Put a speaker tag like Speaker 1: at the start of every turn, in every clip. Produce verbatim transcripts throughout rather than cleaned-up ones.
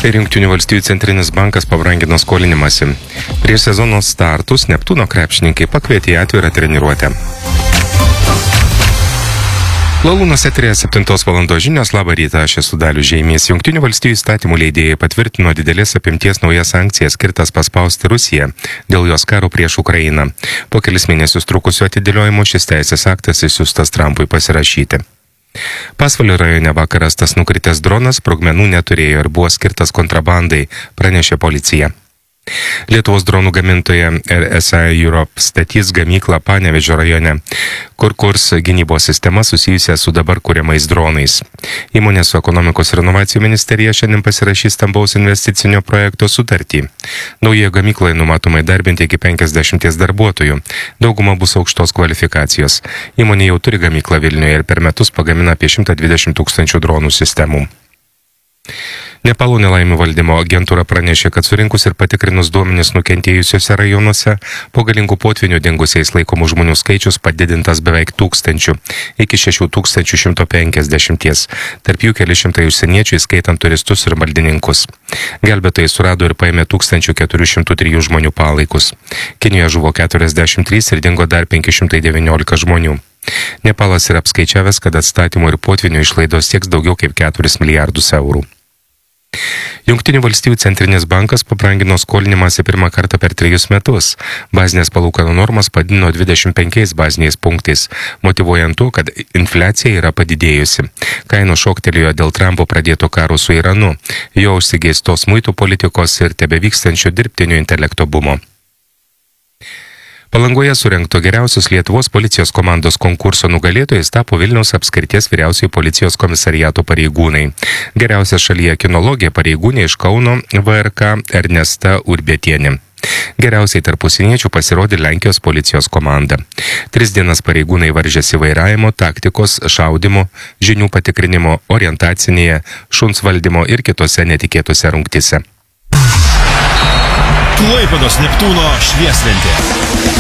Speaker 1: Ir Jungtinių valstijų centrinis bankas pabrangino skolinimąsi. Prieš sezono startus Neptūno krepšininkai pakvietė į atvirą treniruotę. Lalūnos eterėje septintos valandos žinios. Labą rytą, aš esu Dalius Žeimys. Jungtinių valstijų įstatymų leidėjai patvirtino didelės apimties naujas sankcijas skirtas paspausti Rusiją dėl jos karo prieš Ukrainą. Po kelis mėnesius trukusio atidėliojimo šis teisės aktas išsiųstas Trumpui pasirašyti. Pasvalio rajone vakar rastas nukritęs dronas, sprogmenų neturėjo ir buvo skirtas kontrabandai, pranešė policija. Lietuvos dronų gamintoja R S I Europe statys gamyklą Panevėžio rajone, kur kurs gynybos sistema susijusia su dabar kuriamais dronais. Įmonė su ekonomikos ir inovacijų ministerija šiandien pasirašys stambaus investicinio projekto sutartį. Naujoje gamykloje numatomai darbinti iki penkiasdešimties darbuotojų. Dauguma bus aukštos kvalifikacijos. Įmonė jau turi gamyklą Vilniuje ir per metus pagamina apie šimtą dvidešimt tūkstančių dronų sistemų. Nepalo nelaimių valdymo agentūra pranešė, kad surinkus ir patikrinus duomenis nukentėjusiuose rajonuose, po galingų potvinių dingusiais laikomų žmonių skaičius padidintas beveik tūkstančių, iki šešių tūkstančių šimto penkiasdešimties, tarp jų keli šimtai užsieniečių, įskaitant turistus ir maldininkus. Gelbėtojai surado ir paėmė tūkstančių keturių šimtų trijų žmonių palaikus. Kinijoje žuvo keturiasdešimt trys ir dingo dar penki šimtai devyniolika žmonių. Nepalas yra apskaičiavęs, kad atstatymo ir potvinių išlaidos sieks daugiau kaip keturis milijardus eurų. Jungtinių valstijų centrinis bankas pabrangino skolinimąsi pirmą kartą per trejus metus. Bazinės palūkanų normas padidino dvidešimt penkiais baziniais punktais, motyvuojant to, kad infliacija yra padidėjusi. Kainos šoktelėjo dėl Trumpo pradėto karo su Iranu, jo užsigeistos muitų politikos ir tebevykstančio dirbtinio intelekto bumo. Palangoje surengto geriausios Lietuvos policijos komandos konkurso nugalėtojais tapo Vilniaus apskrities vyriausiojo policijos komisariato pareigūnai. Geriausia šalyje kinologė pareigūnė iš Kauno V R K Ernesta Urbetienė. Geriausiai tarp užsieniečių pasirodė Lenkijos policijos komanda. Tris dienas pareigūnai varžėsi vairavimo, taktikos, šaudimo, žinių patikrinimo, orientacinėje, šuns valdymo ir kitose netikėtose rungtyse.
Speaker 2: Klaipėdos Neptūno švieslentė.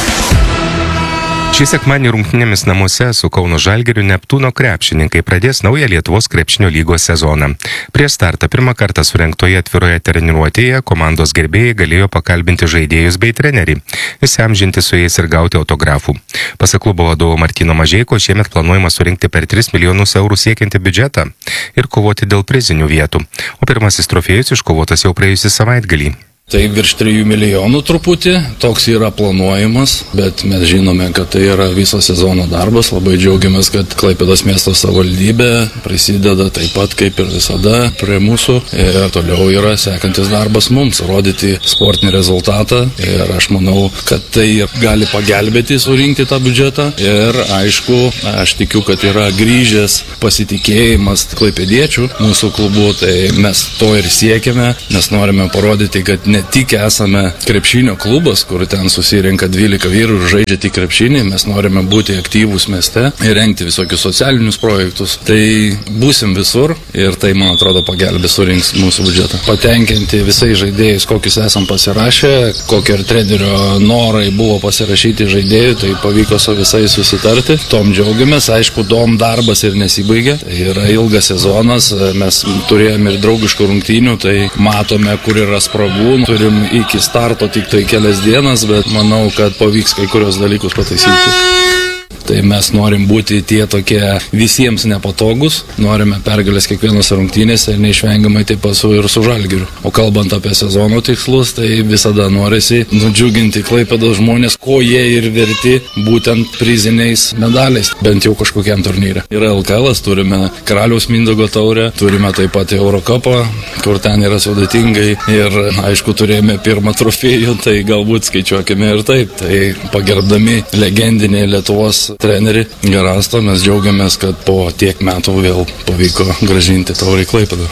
Speaker 1: Šį sekmadienį rungtynėmis namuose su Kauno Žalgiriu Neptūno krepšininkai pradės naują Lietuvos krepšinio lygos sezoną. Prieš startą pirmą kartą surengtoje atviroje treniruotėje komandos gerbėjai galėjo pakalbinti žaidėjus bei trenerį, įsiamžinti su jais ir gauti autografų. Pasak klubo vadovo Martyno Mažeiko, šiemet planuojama surinkti per tris milijonus eurų siekiantį biudžetą ir kovoti dėl prizinių vietų, o pirmasis trofėjus iškovotas jau praėjusį savaitgalį.
Speaker 3: Tai virš trijų milijonų truputį, toks yra planuojamas, bet mes žinome, kad tai yra viso sezono darbas. Labai džiaugiamės, kad Klaipėdos miesto savivaldybė prisideda taip pat kaip ir visada prie mūsų. Ir toliau yra sekantis darbas mums, rodyti sportinį rezultatą. Ir aš manau, kad tai gali pagelbėti surinkti tą biudžetą. Ir aišku, aš tikiu, kad yra grįžęs pasitikėjimas klaipėdiečių mūsų klubu. Tai mes to ir siekiame, nes norime parodyti, kad ne tik esame krepšinio klubas, kur ten susirenka dvylika vyrų ir žaidžia tik krepšinį, mes norime būti aktyvūs mieste ir rengti visokius socialinius projektus. Tai būsim visur ir tai, man atrodo, pagelbės surinks mūsų biudžetą. Patenkinti visais žaidėjais, kokius esam pasirašę, kokie ir trenerio norai buvo pasirašyti žaidėjų, tai pavyko su visais susitarti. Tom džiaugiamės, aišku, dom darbas ir nesibaigė. Tai yra ilgas sezonas, mes turėjome ir draugiškų rungtynių, tai matome, kur yra spragų. Turim iki starto tik tai kelias dienas, bet manau, kad pavyks kai kurios dalykus pataisyti. Tai mes norim būti tie tokie visiems nepatogus, norime pergalės kiekvienos rungtynėse ir neišvengiamai taip pat su, ir su Žalgiriu. O kalbant apie sezono tikslus, tai visada norisi nudžiuginti Klaipėdos žmonės, ko jie ir verti būtent priziniais medaliais, bent jau kažkokiam turnyre. Yra L K L, turime Karaliaus Mindaugo taurę, turime taip pat Eurocupą, kur ten yra sudėtingai ir aišku turėjome pirmą trofėjų, tai galbūt skaičiuokime ir taip. Tai pagerbdami legendinį Lietuvos trenerį Garastą, mes džiaugiamės, kad po tiek metų vėl pavyko grąžinti taurę į Klaipėdą.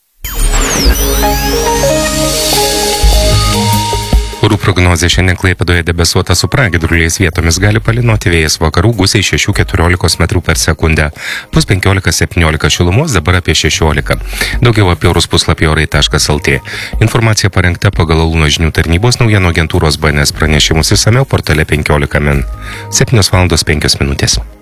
Speaker 1: Orų prognozė: šiandien Klaipėdoje debesuota su pragiedruliais, vietomis gali palynoti, vėjas vakarų gūsiai šešių keturiolikos metrų per sekundę. Bus penkiolika septyniolika šilumos, dabar apie šešiolika. Daugiau apie orus puslapį orai taškas el tė. Informacija parengta pagal Lalūno žinių tarnybos naujienų agentūros B N S pranešimus išsamiau portale penkiolika min. septynios valandos penkios minutės.